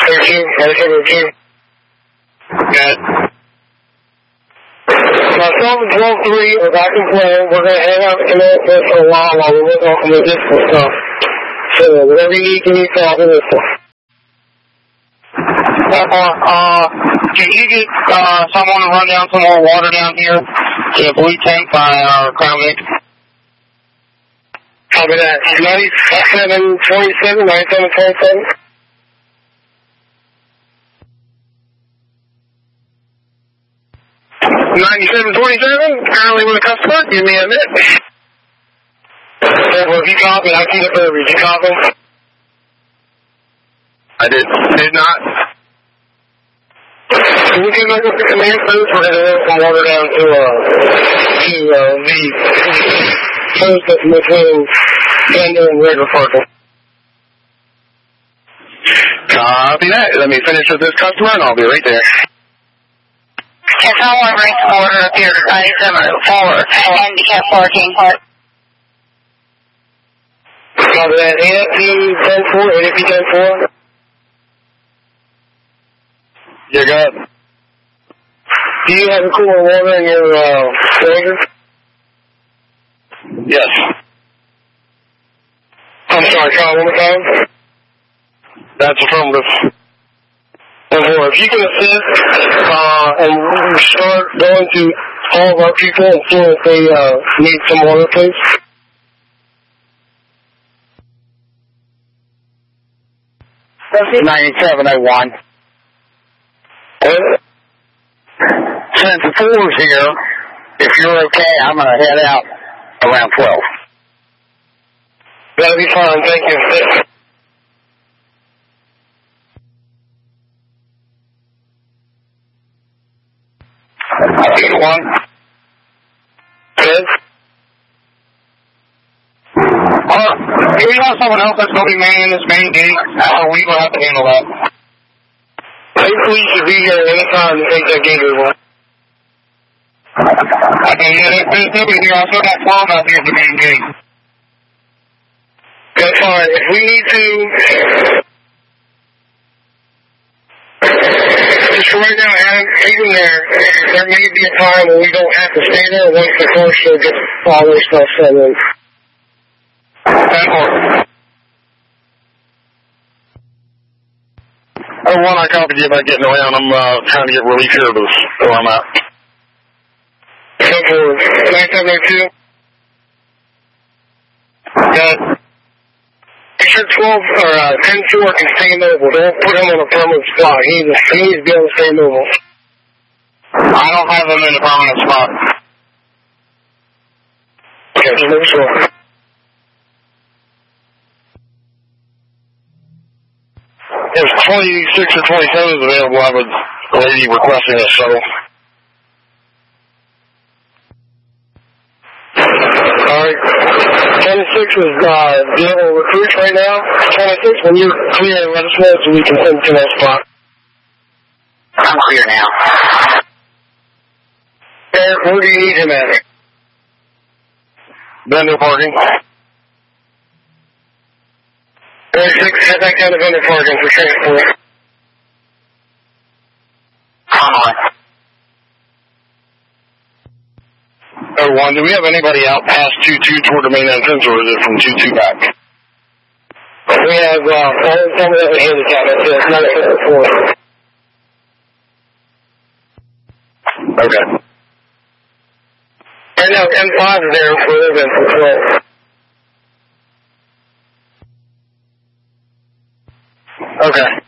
32. Good. Now, 12-3 are back in play. We're going to hang out in there for a while we work on some logistical stuff. So, whatever you need, give me a call. Give me a call. Can you get someone to run down some more water down here to the blue tank by Crown Vic? Copy that. 9727, 9727. Currently with a customer. Give me a minute. Well, if you copy, I see the delivery. Did you copy? I did not. Can you give me the command first? We're going to run some water down to the coast that's between Bender and River Parker. Copy that. Let me finish with this customer and I'll be right there. Can someone bring some water up here to 9704 handicap parking? Copy that. AFP 10-4. You're good. Do you have a cooler water in your freezer? Yes. I'm sorry, try one more time. That's affirmative. If you can assist and start going to all of our people and seeing if they need some water, please. That's 9701. Since the 4's here, if you're okay, I'm going to head out around 12. That'll be fine, thank you. One. Good. If we have someone else that's going to be manning this main gate, we will have to handle that. Hopefully you should be here anytime to take that gate over. Okay, yeah, there's nobody here. I still got 12 out here at the main gate. That's fine. If we need to, just for right now, even there may be a time when we don't have to stay there once the car show gets all their stuff set in. One, I copied you about getting around. I'm trying to get relief here to where I'm at. 9702. Good. Make sure 12 or 10-4 can stay mobile. Don't put him on a permanent spot. He needs to be able to stay mobile. I don't have him in a permanent spot. Okay, just make sure. There's 26 or 27s available. I have a lady requesting a shuttle. Alright. 26 is dealing with recruits right now. 26, when you're clear, let us know so we can send to that spot. I'm clear now. Eric, where do you need him at? Vendor parking. 26, head back down to vendor parking for transport. Come on. 01, do we have anybody out past 22 toward the main entrance, or is it from 22 back? We have only someone that was handicapped. That's it. It's not a 4. Okay. Right now, 10-5 is there for the event for 12. Okay.